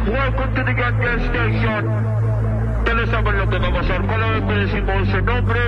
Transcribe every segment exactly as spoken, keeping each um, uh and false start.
Welcome to the gas station. Ustedes saben lo que va a pasar. Cada vez que decimos ese nombre.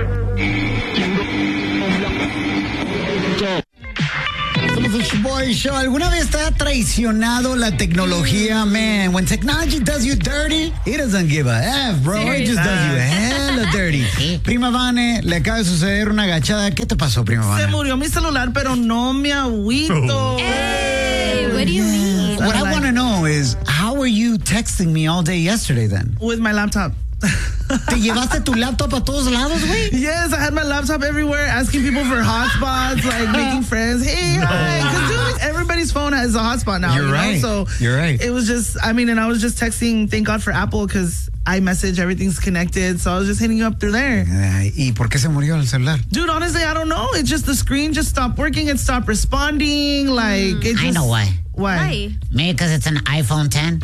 Somos el Shoboy Show. ¿Alguna vez te ha traicionado la tecnología? Man, when technology does you dirty, it doesn't give a F, bro. It just does you hella dirty. Prima Vane, le acaba de suceder una agachada. ¿Qué te pasó, Prima Vane? Se murió mi celular, pero no me agüito. Hey, what do you mean? What I want to know is, how were you texting me all day yesterday then? With my laptop. ¿Te llevaste tu laptop a todos lados, güey? Yes, I had my laptop everywhere, asking people for hotspots, like making friends. Hey, no. hi. Because everybody's phone has a hotspot now. You're you right. Know? So You're right. It was just, I mean, and I was just texting, thank God for Apple, because iMessage, everything's connected. So I was just hitting you up through there. Ay, ¿y por qué se murió el celular? Dude, honestly, I don't know. It's just the screen just stopped working. It stopped responding. Like, it just, I know why. Why? Why? Maybe because it's an iPhone ten.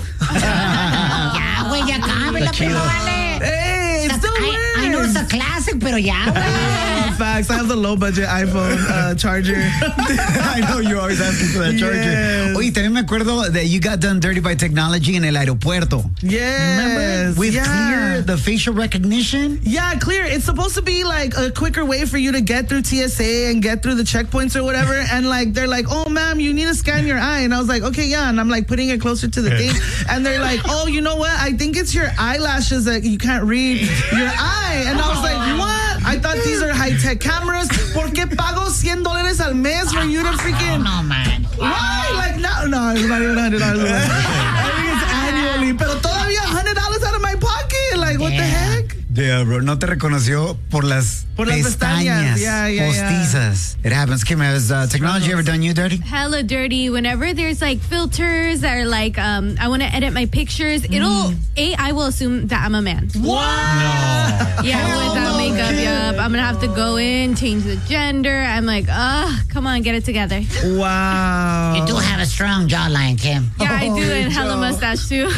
Ya, güey, ya cabe la Prima Vane. Hey, it still I, works. I know it's a classic, pero ya, güey. Facts. I have the low budget iPhone uh, charger. I know you're always asking for that charger. Yes. Oye, también me acuerdo that you got done dirty by technology en el aeropuerto. Yes. With yeah. Clear, the facial recognition. Yeah, Clear. It's supposed to be like a quicker way for you to get through T S A and get through the checkpoints or whatever. And like, they're like, oh, ma'am, you need to scan your eye. And I was like, okay, yeah. And I'm like putting it closer to the thing. And they're like, oh, you know what? I think it's your eyelashes that you can't read your eye. And I was like, what? I thought these are high-tech cameras. ¿Por qué pago cien dólares al mes for you to freaking... No, man. Why? Like, no, no, it's not even one hundred dollars. I think it's annually. Pero todavía one hundred dollars out of my pocket. Like, what Yeah. the heck? Yeah, bro. No te reconoció por las Por las pestañas pestañas. Yeah, yeah, postizas. It happens. Kim, has uh, technology ever done you dirty? Hella dirty. Whenever there's like filters or like um, I want to edit my pictures, it'll a I will assume that I'm a man. What? Yeah, Hell without no, makeup. kid. Yup. I'm gonna have to go in, change the gender. I'm like, ah, come on, get it together. Wow. You do have a strong jawline, Kim. Yeah, I do, and hella Joe. mustache too.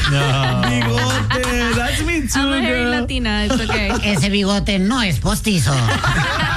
Bigote. That's me too, I'm a hairy girl. Latina. It's okay. Ese bigote no es postizo.